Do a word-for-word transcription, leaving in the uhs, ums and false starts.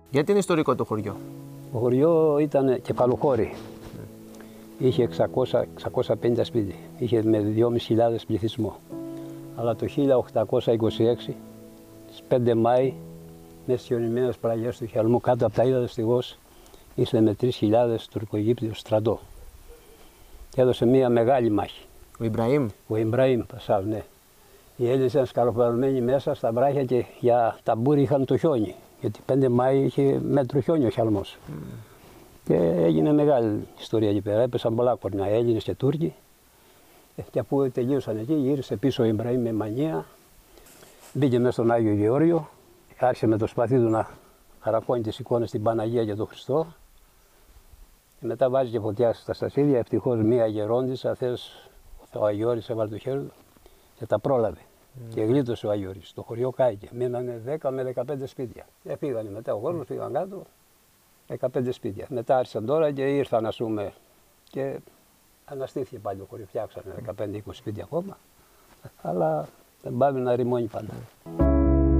Γιατί είναι ιστορικό το χωριό? Το χωριό ήταν κεφαλοχώρι. Είχε εξακόσια με εξακόσια πενήντα σπίτια. Είχε με δυόμισι χιλιάδες πληθυσμό. Αλλά το χίλια οκτακόσια είκοσι έξι, στις πέντε Μάη, μέσα στις χιονισμένες πλαγιές του Χιαλμού, κάτω από τα ύδατα στεγός, ήρθε με τρεις χιλιάδες τουρκοαιγύπτιο στρατό. Και έδωσε μία μεγάλη μάχη. Ο Ιμπραήμ. Ο Ιμπραήμ Πασάβ, ναι. Οι Έλληνες ήταν σκαροπαλωμένοι μέσα στα βράχια και για ταμπούρι είχαν το χιόνι. Γιατί πέντε Μάη είχε μέτρο χιόνι ο Χιαλμός. Mm. Και έγινε μεγάλη ιστορία εκεί πέρα. Έπεσαν πολλά κορνιά, Έλληνες και Τούρκοι. Και αφού τελείωσαν εκεί, γύρισε πίσω ο Ιμπραήμ με μανία. Μπήκε μέσα στον Άγιο Γεώργιο. Άρχισε με το σπαθί του να χαρακώνει τις εικόνες στην Παναγία και τον Χριστό. Και μετά βάζει και φωτιά στα στασίδια. Ευτυχώς μία γερόντισσα, θες, ο Αγιώρης έβαλε το χέρι του και τα πρόλαβε. Mm. Και γλίτωσε ο Αγιώρης. Το χωριό κάηκε. Μείνανε δέκα με δεκαπέντε σπίτια. Και πήγανε μετά ο κόσμος, πήγαν κάτω. δεκαπέντε σπίτια. Μετά άρχισαν τώρα και ήρθαν, ας πούμε, και αναστήθηκε πάλι το χωριό. Φτιάξανε δεκαπέντε είκοσι σπίτια ακόμα. Αλλά δεν πάει να ρημώνει πάντα.